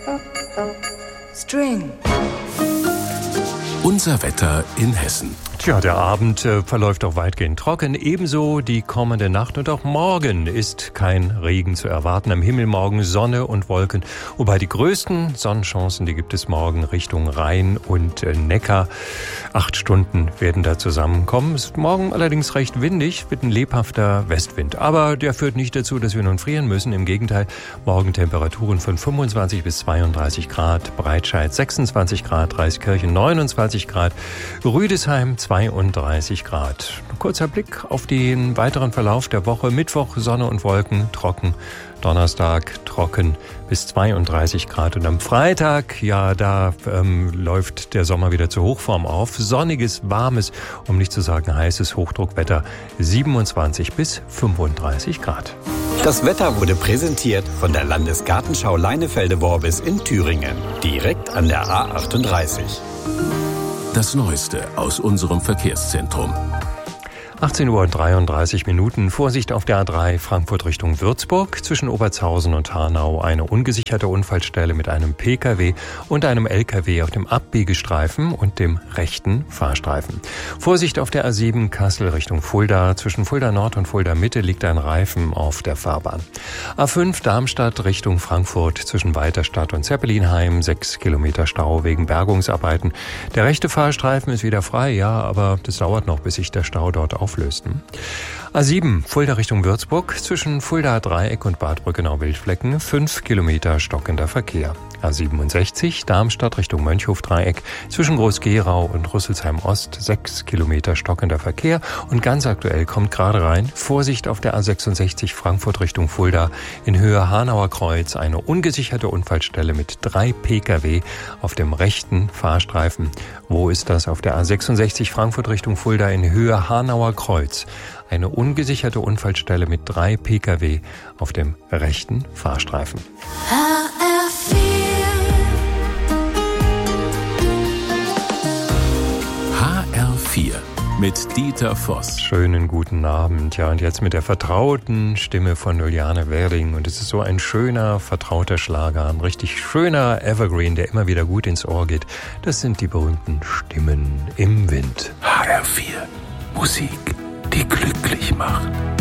String. Unser Wetter in Hessen. Tja, der Abend verläuft auch weitgehend trocken, ebenso die kommende Nacht und auch morgen ist kein Regen zu erwarten. Am Himmel morgen Sonne und Wolken, wobei die größten Sonnenchancen, die gibt es morgen Richtung Rhein und Neckar. 8 Stunden werden da zusammenkommen. Es ist morgen allerdings recht windig, mit ein lebhafter Westwind. Aber der führt nicht dazu, dass wir nun frieren müssen. Im Gegenteil, morgen Temperaturen von 25 bis 32 Grad, Breitscheid 26 Grad, Reiskirchen 29 Grad, Rüdesheim 32 Grad. Ein kurzer Blick auf den weiteren Verlauf der Woche. Mittwoch Sonne und Wolken, trocken. Donnerstag trocken bis 32 Grad. Und am Freitag, ja, da läuft der Sommer wieder zur Hochform auf. Sonniges, warmes, um nicht zu sagen heißes Hochdruckwetter. 27 bis 35 Grad. Das Wetter wurde präsentiert von der Landesgartenschau Leinefelde-Worbis in Thüringen. Direkt an der A38. Das Neueste aus unserem Verkehrszentrum. 18:33 Uhr. Vorsicht auf der A3 Frankfurt Richtung Würzburg. Zwischen Obertshausen und Hanau eine ungesicherte Unfallstelle mit einem Pkw und einem Lkw auf dem Abbiegestreifen und dem rechten Fahrstreifen. Vorsicht auf der A7 Kassel Richtung Fulda. Zwischen Fulda Nord und Fulda Mitte liegt ein Reifen auf der Fahrbahn. A5 Darmstadt Richtung Frankfurt. Zwischen Weiterstadt und Zeppelinheim 6 Kilometer Stau wegen Bergungsarbeiten. Der rechte Fahrstreifen ist wieder frei, ja, aber das dauert noch, bis sich der Stau dort auflöst. A7 Fulda Richtung Würzburg, zwischen Fulda Dreieck und Bad Brückenau-Wildflecken 5 Kilometer stockender Verkehr. A67 Darmstadt Richtung Mönchhof-Dreieck, zwischen Groß-Gerau und Rüsselsheim Ost 6 Kilometer stockender Verkehr. Und ganz aktuell kommt gerade rein, Vorsicht auf der A66 Frankfurt Richtung Fulda, in Höhe Hanauer Kreuz eine ungesicherte Unfallstelle mit 3 Pkw auf dem rechten Fahrstreifen. Wo ist das? Auf der A66 Frankfurt Richtung Fulda in Höhe Hanauer Kreuz. Eine ungesicherte Unfallstelle mit 3 Pkw auf dem rechten Fahrstreifen. HR4 mit Dieter Voss. Schönen guten Abend. Ja, und jetzt mit der vertrauten Stimme von Juliane Werding. Und es ist so ein schöner, vertrauter Schlager, ein richtig schöner Evergreen, der immer wieder gut ins Ohr geht. Das sind die berühmten Stimmen im Wind. HR4 Musik, die glücklich macht.